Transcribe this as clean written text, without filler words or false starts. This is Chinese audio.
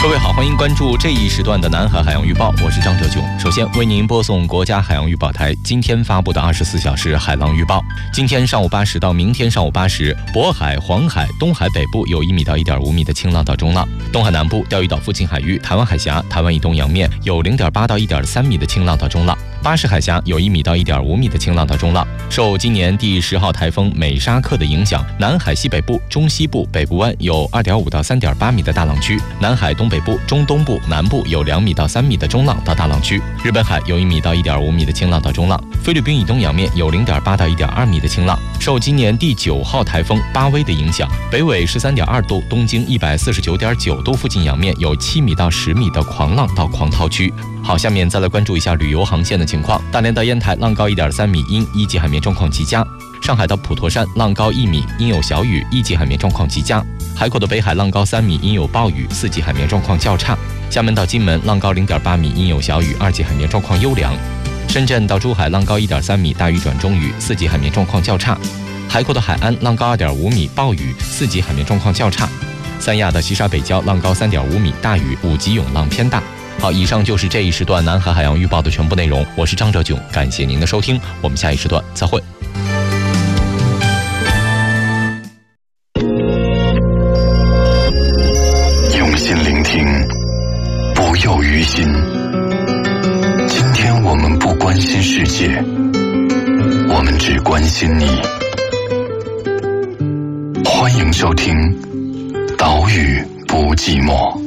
各位好，欢迎关注这一时段的南海海洋预报，我是张哲炯。首先为您播送国家海洋预报台今天发布的24小时海浪预报。今天上午8时到明天上午8时，渤海、黄海、东海北部有1米到1.5米的清浪到中浪，东海南部、钓鱼岛附近海域、台湾海峡、台湾以东洋面有0.8到1.3米的清浪到中浪，巴士海峡有1米到1.5米的清浪到中浪。受今年第10号台风美沙克的影响，南海西北部、中西部、北部湾有2.5到3.8米的大浪区，南海东北部、中东部、南部有2米到3米的中浪到大浪区，日本海有1米到1.5米的清浪到中浪，菲律宾以东洋面有0.8到1.2米的清浪。受今年第9号台风巴威的影响，北纬13.2度、东经149.9度附近洋面有7米到10米的狂浪到狂涛区。好，下面再来关注一下旅游航线的情况。大连到烟台浪高1.3米，因一级海面状况极佳；上海到普陀山浪高1米，因有小雨，一级海面状况极佳；海口的北海浪高3米，因有暴雨，4级海面状况较差；厦门到金门浪高0.8米，因有小雨，2级海面状况优良；深圳到珠海浪高1.3米，大雨转中雨，4级海面状况较差；海口的海安浪高2.5米，暴雨，4级海面状况较差；三亚的西沙北礁浪高3.5米，大雨，5级涌浪偏大。好，以上就是这一时段南海海洋预报的全部内容，我是张哲炯，感谢您的收听，我们下一时段再会。 用心聆听，不囿于心。今天我们不关心世界，我们只关心你。欢迎收听岛屿不寂寞。